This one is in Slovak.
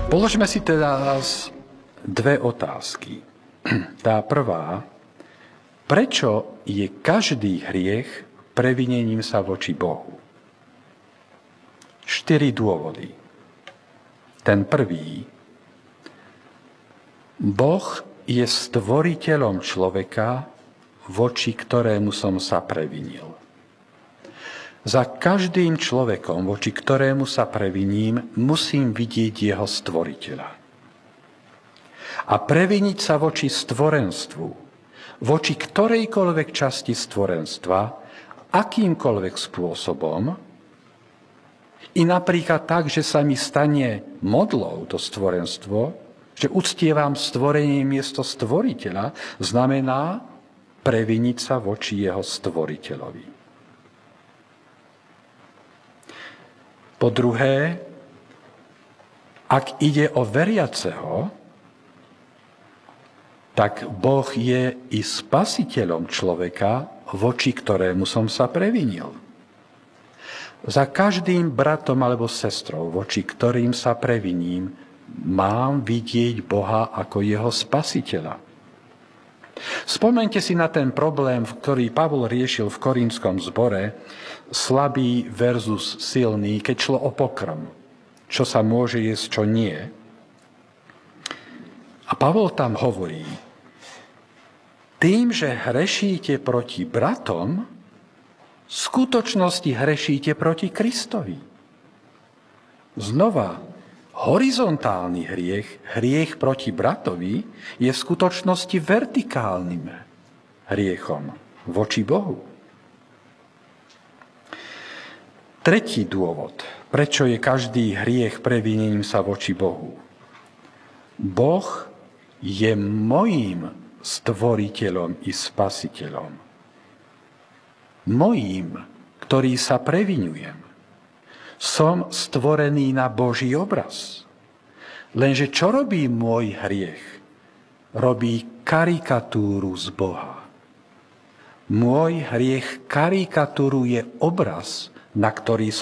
Položme si teda dve otázky. Tá prvá, prečo je každý hriech previnením sa voči Bohu? 4 dôvody. Ten prvý, Boh je stvoriteľom človeka, voči ktorému som sa previnil. Za každým človekom, voči ktorému sa previním, musím vidieť jeho stvoriteľa. A previniť sa voči stvorenstvu, voči ktorejkoľvek časti stvorenstva, akýmkoľvek spôsobom, i napríklad tak, že sa mi stane modlou to stvorenstvo, že uctievam stvorenie miesto stvoriteľa, znamená previniť sa voči jeho stvoriteľovi. Po druhé, ak ide o veriaceho, tak Boh je i spasiteľom človeka, voči ktorému som sa previnil. Za každým bratom alebo sestrou, voči ktorým sa previním, mám vidieť Boha ako jeho spasiteľa. Spomeňte si na ten problém, ktorý Pavol riešil v korínskom zbore, slabý versus silný, keď šlo o pokrm. Čo sa môže jesť, čo nie. A Pavol tam hovorí, tým, že hrešíte proti bratom, v skutočnosti hrešíte proti Kristovi. Znova, horizontálny hriech proti bratovi, je v skutočnosti vertikálnym hriechom voči Bohu. Tretí dôvod, prečo je každý hriech previnením sa voči Bohu. Boh je mojím stvoriteľom i spasiteľom. Mojím, ktorý sa previňujem. Som stvorený na Boží obraz. Lenže čo robí môj hriech? Robí karikatúru z Boha. Môj hriech karikatúruje obraz, na ktorý